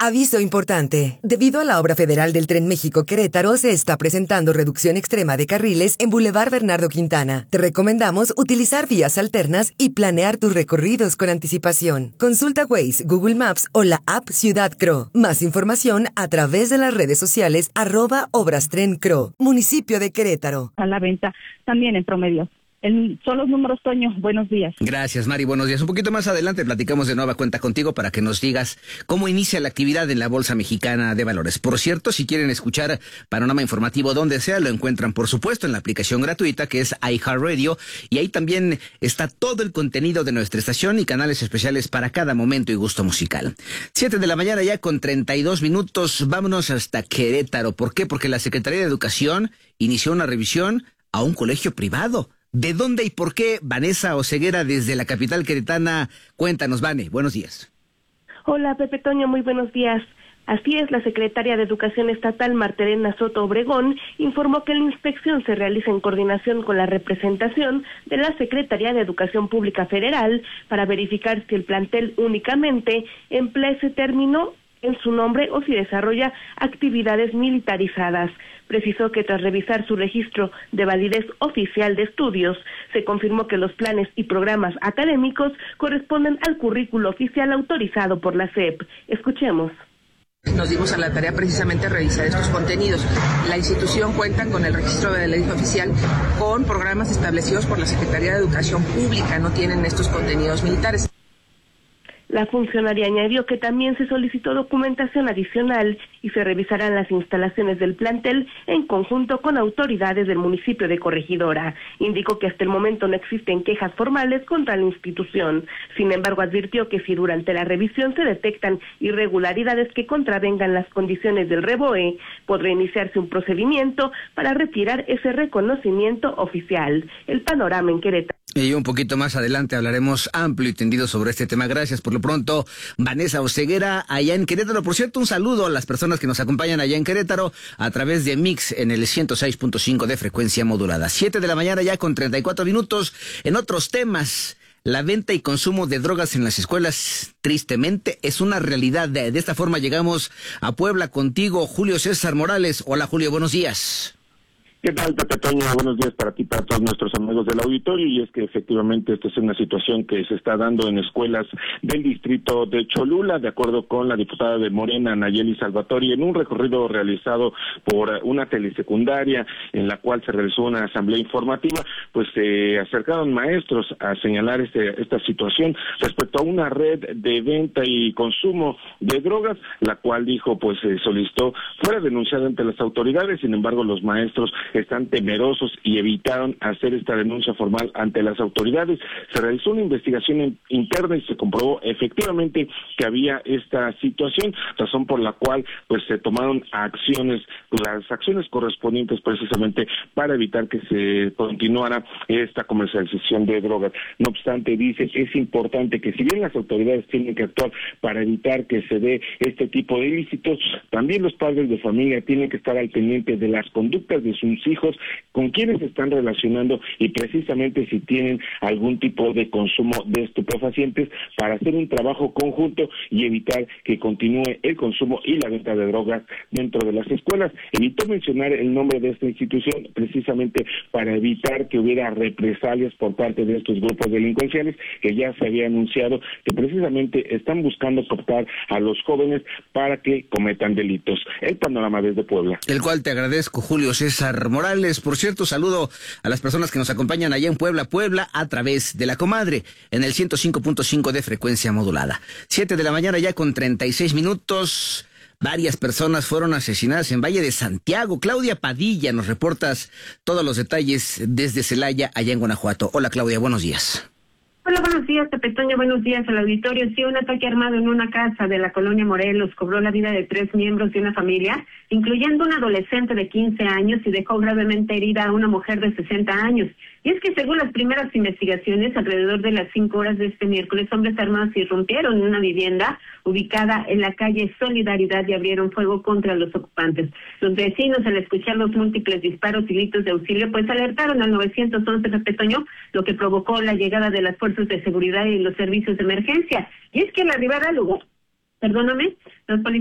Aviso importante. Debido a la obra federal del Tren México-Querétaro, se está presentando reducción extrema de carriles en Boulevard Bernardo Quintana. Te recomendamos utilizar vías alternas y planear tus recorridos con anticipación. Consulta Waze, Google Maps o la app Ciudad Cro. Más información a través de las redes sociales @ObrasTrenCro. Municipio de Querétaro. A la venta también en promedio. Son los números, Toño. Buenos días. Gracias, Mari. Buenos días. Un poquito más adelante platicamos de nueva cuenta contigo para que nos digas cómo inicia la actividad en la Bolsa Mexicana de Valores. Por cierto, si quieren escuchar Panorama Informativo donde sea, lo encuentran, por supuesto, en la aplicación gratuita que es iHeartRadio. Y ahí también está todo el contenido de nuestra estación y canales especiales para cada momento y gusto musical. 7 de la mañana ya con 32 minutos. Vámonos hasta Querétaro. ¿Por qué? Porque la Secretaría de Educación inició una revisión a un colegio privado. ¿De dónde y por qué? Vanessa Oseguera, desde la capital queretana. Cuéntanos, Vane. Buenos días. Hola, Pepe Toño. Muy buenos días. Así es, la secretaria de Educación Estatal, Martelena Soto Obregón, informó que la inspección se realiza en coordinación con la representación de la Secretaría de Educación Pública Federal para verificar si el plantel únicamente emplea ese término en su nombre o si desarrolla actividades militarizadas. Precisó que tras revisar su registro de validez oficial de estudios, se confirmó que los planes y programas académicos corresponden al currículo oficial autorizado por la SEP. Escuchemos. Nos dimos a la tarea precisamente de revisar estos contenidos. La institución cuenta con el registro de validez oficial con programas establecidos por la Secretaría de Educación Pública, no tienen estos contenidos militares. La funcionaria añadió que también se solicitó documentación adicional y se revisarán las instalaciones del plantel en conjunto con autoridades del municipio de Corregidora. Indicó que hasta el momento no existen quejas formales contra la institución. Sin embargo, advirtió que si durante la revisión se detectan irregularidades que contravengan las condiciones del REBOE, podrá iniciarse un procedimiento para retirar ese reconocimiento oficial. El panorama en Querétaro. Y un poquito más adelante hablaremos amplio y tendido sobre este tema. Gracias por lo pronto, Vanessa Oseguera, allá en Querétaro. Por cierto, un saludo a las personas que nos acompañan allá en Querétaro a través de Mix en el 106.5 de frecuencia modulada. 7 de la mañana ya con 34 minutos. En otros temas, la venta y consumo de drogas en las escuelas, tristemente, es una realidad. De esta forma llegamos a Puebla contigo, Julio César Morales. Hola, Julio, buenos días. ¿Qué tal, Pepe Toño? Buenos días para ti, para todos nuestros amigos del auditorio. Y es que efectivamente esta es una situación que se está dando en escuelas del distrito de Cholula, de acuerdo con la diputada de Morena, Nayeli Salvatori, en un recorrido realizado por una telesecundaria en la cual se realizó una asamblea informativa, pues se acercaron maestros a señalar esta situación respecto a una red de venta y consumo de drogas, la cual dijo pues solicitó fuera denunciada ante las autoridades. Sin embargo, los maestros están temerosos y evitaron hacer esta denuncia formal ante las autoridades. Se realizó una investigación interna y se comprobó efectivamente que había esta situación, razón por la cual pues se tomaron las acciones correspondientes precisamente para evitar que se continuara esta comercialización de drogas. No obstante, dice, es importante que si bien las autoridades tienen que actuar para evitar que se dé este tipo de ilícitos, también los padres de familia tienen que estar al pendiente de las conductas de sus hijos, con quienes se están relacionando y precisamente si tienen algún tipo de consumo de estupefacientes, para hacer un trabajo conjunto y evitar que continúe el consumo y la venta de drogas dentro de las escuelas. Evitó mencionar el nombre de esta institución precisamente para evitar que hubiera represalias por parte de estos grupos delincuenciales que ya se había anunciado que precisamente están buscando cooptar a los jóvenes para que cometan delitos. El panorama desde Puebla. El cual te agradezco, Julio César Morales. Por cierto, saludo a las personas que nos acompañan allá en Puebla, a través de La Comadre, en el 105.5 de frecuencia modulada. 7 de la mañana ya con 36 minutos. Varias personas fueron asesinadas en Valle de Santiago. Claudia Padilla, nos reportas todos los detalles desde Celaya, allá en Guanajuato. Hola, Claudia, buenos días. Hola, buenos días, Pepe Toño, buenos días al auditorio. Sí, un ataque armado en una casa de la colonia Morelos cobró la vida de 3 miembros de una familia, incluyendo un adolescente de 15 años, y dejó gravemente herida a una mujer de 60 años. Y es que según las primeras investigaciones, alrededor de las 5 horas de este miércoles, hombres armados irrumpieron en una vivienda ubicada en la calle Solidaridad y abrieron fuego contra los ocupantes. Los vecinos, al escuchar los múltiples disparos y gritos de auxilio, pues alertaron al 911, Pepe Toño, lo que provocó la llegada de las fuerzas de seguridad y los servicios de emergencia. Y es que al arribar al lugar, los policías